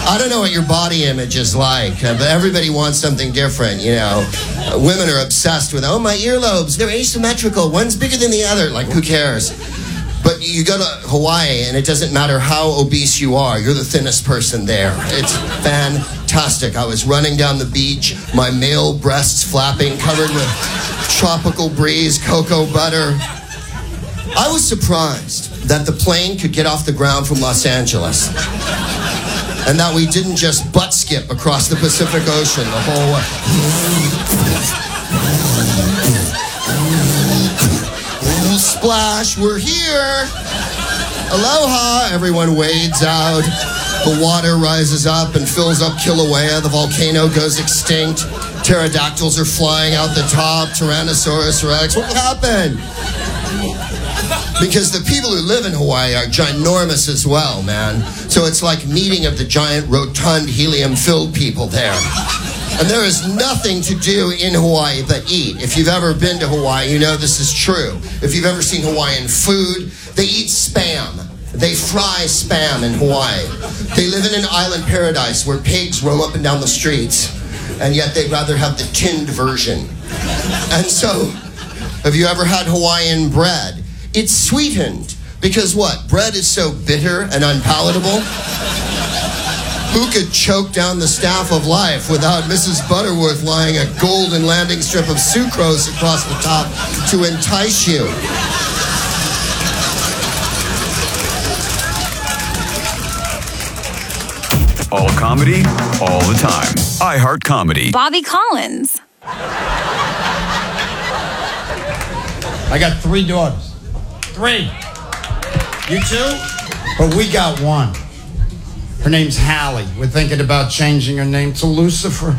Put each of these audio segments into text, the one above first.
I don't know what your body image is like, but everybody wants something different, you know. Women are obsessed with, oh, my earlobes, they're asymmetrical. One's bigger than the other. Like, who cares? But you go to Hawaii, and it doesn't matter how obese you are. You're the thinnest person there. It's fantastic. I was running down the beach, my male breasts flapping, covered with tropical breeze, cocoa butter. I was surprised that the plane could get off the ground from Los Angeles, and that we didn't just butt skip across the Pacific Ocean the whole way. Splash, we're here. Aloha, everyone wades out. The water rises up and fills up Kilauea. The volcano goes extinct. Pterodactyls are flying out the top. Tyrannosaurus Rex. What happened? Because the people who live in Hawaii are ginormous as well, man. So it's like meeting of the giant, rotund, helium-filled people there. And there is nothing to do in Hawaii but eat. If you've ever been to Hawaii, you know this is true. If you've ever seen Hawaiian food, they eat Spam. They fry Spam in Hawaii. They live in an island paradise where pigs roam up and down the streets, and yet they'd rather have the tinned version. And so, have you ever had Hawaiian bread? It's sweetened. Because what? Bread is so bitter and unpalatable? Who could choke down the staff of life without Mrs. Butterworth lying a golden landing strip of sucrose across the top to entice you? All comedy, all the time. iHeart Comedy. Bobby Collins. I got 3 daughters. 3. You 2? But we got 1. Her name's Hallie. We're thinking about changing her name to Lucifer.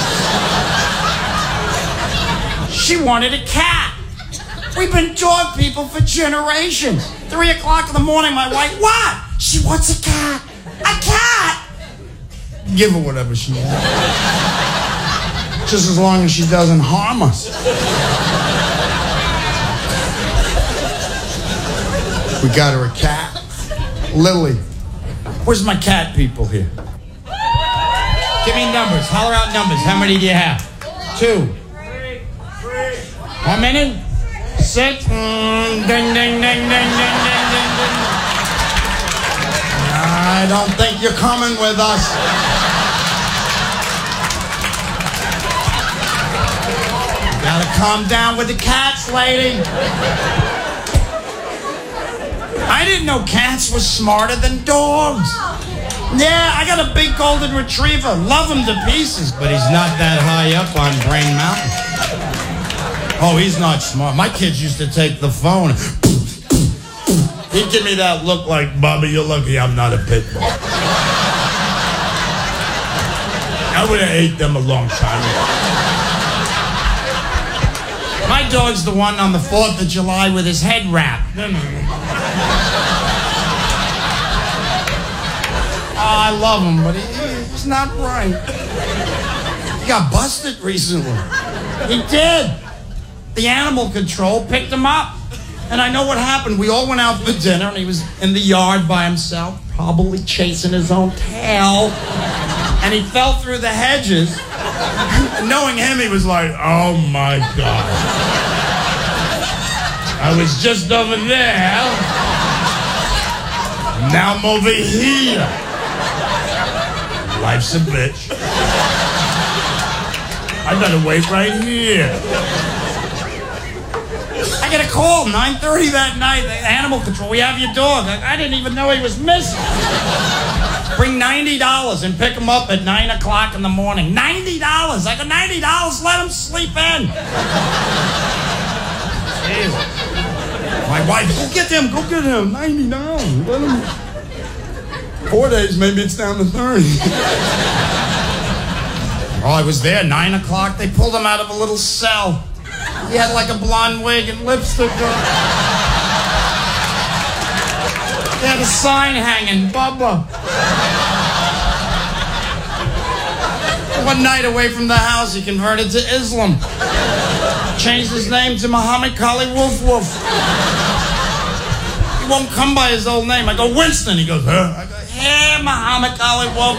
She wanted a cat. We've been dog people for generations. 3 o'clock in the morning, my wife, what? She wants a cat. A cat? Give her whatever she wants. Just as long as she doesn't harm us. We got her a cat. Lily. Where's my cat people here? Give me numbers. Holler out numbers. How many do you have? 2. 3. How many? 6. Ding, ding, ding, ding, ding, ding, ding, ding. I don't think you're coming with us. You gotta calm down with the cats, lady. I didn't know cats were smarter than dogs. Yeah, I got a big golden retriever. Love him to pieces, but he's not that high up on Brain Mountain. Oh, he's not smart. My kids used to take the phone. He'd give me that look like, Bobby, you're lucky I'm not a pit bull. I would have ate them a long time ago. My dog's the one on the 4th of July with his head wrapped. I love him, but he's not right. He got busted recently. He did. The animal control picked him up. And I know what happened. We all went out for dinner, and he was in the yard by himself, probably chasing his own tail. And he fell through the hedges. And knowing him, he was like, oh, my God. I was just over there. Now I'm over here. Life's a bitch. I better wait right here. I get a call, 9:30 that night, animal control, we have your dog. I didn't even know he was missing. Bring $90 and pick him up at 9 o'clock in the morning. $90. I go, $90, let him sleep in. Jeez. My wife, go get him, $90. Let him. 4 days, maybe it's down to 30. Oh, I was there, 9 o'clock. They pulled him out of a little cell. He had like a blonde wig and lipstick on. He had a sign hanging, Bubba. One night away from the house, he converted to Islam. Changed his name to Muhammad Kali Woof Woof. He won't come by his old name. I go, Winston. He goes, huh? I go, hey, Muhammad Kali Woof